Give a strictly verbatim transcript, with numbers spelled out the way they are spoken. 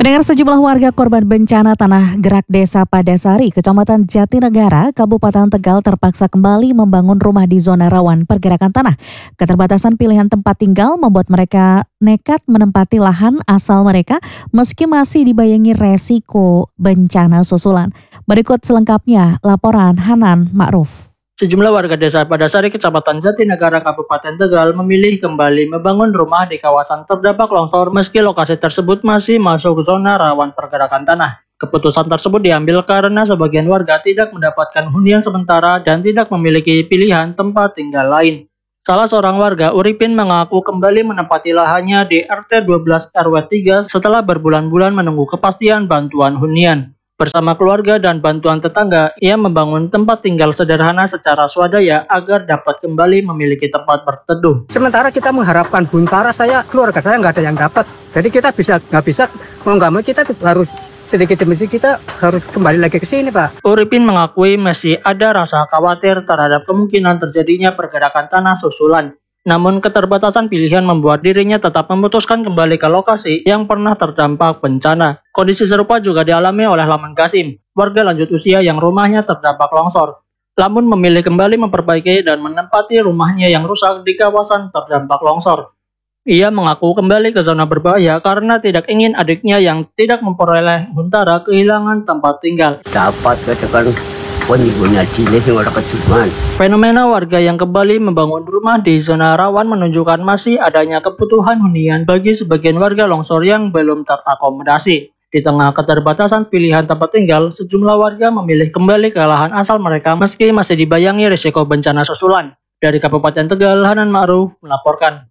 Pendengar, sejumlah warga korban bencana tanah gerak Desa Padasari, Kecamatan Jatinegara, Kabupaten Tegal terpaksa kembali membangun rumah di zona rawan pergerakan tanah. Keterbatasan pilihan tempat tinggal membuat mereka nekat menempati lahan asal mereka meski masih dibayangi resiko bencana susulan. Berikut selengkapnya laporan Hanan Ma'ruf. Sejumlah warga Desa Padasari, Kecamatan Jatinegara, Kabupaten Tegal memilih kembali membangun rumah di kawasan terdampak longsor meski lokasi tersebut masih masuk zona rawan pergerakan tanah. Keputusan tersebut diambil karena sebagian warga tidak mendapatkan hunian sementara dan tidak memiliki pilihan tempat tinggal lain. Salah seorang warga, Uripin, mengaku kembali menempati lahannya di R T dua belas R W tiga setelah berbulan-bulan menunggu kepastian bantuan hunian. Bersama keluarga dan bantuan tetangga, ia membangun tempat tinggal sederhana secara swadaya agar dapat kembali memiliki tempat berteduh. Sementara kita mengharapkan huntara, saya keluarga saya nggak ada yang dapat. Jadi kita bisa nggak bisa mau nggak mau kita harus sedikit demi sedikit kita harus kembali lagi ke sini, Pak. Uripin mengakui masih ada rasa khawatir terhadap kemungkinan terjadinya pergerakan tanah susulan. Namun keterbatasan pilihan membuat dirinya tetap memutuskan kembali ke lokasi yang pernah terdampak bencana. Kondisi serupa juga dialami oleh Laman Kasim, warga lanjut usia yang rumahnya terdampak longsor. Lamun memilih kembali memperbaiki dan menempati rumahnya yang rusak di kawasan terdampak longsor. Ia mengaku kembali ke zona berbahaya karena tidak ingin adiknya yang tidak memperoleh huntara kehilangan tempat tinggal. Dapat katakan Fenomena warga yang kembali membangun rumah di zona rawan menunjukkan masih adanya kebutuhan hunian bagi sebagian warga longsor yang belum terakomodasi. Di tengah keterbatasan pilihan tempat tinggal, sejumlah warga memilih kembali ke lahan asal mereka meski masih dibayangi risiko bencana susulan. Dari Kabupaten Tegal, Hanan Ma'ruf melaporkan.